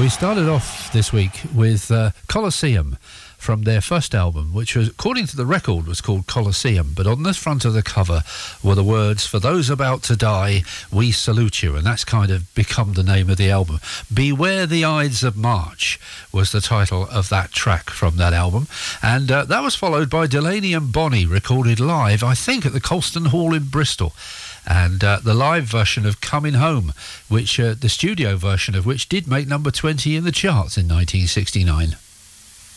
We started off this week with Colosseum from their first album, which was, according to the record, was called Colosseum, but on the front of the cover were the words, "For those about to die, we salute you," and that's kind of become the name of the album. Beware the Ides of March was the title of that track from that album, and that was followed by Delaney and Bonnie, recorded live, I think, at the Colston Hall in Bristol. And the live version of Coming Home, which the studio version of which did make number 20 in the charts in 1969.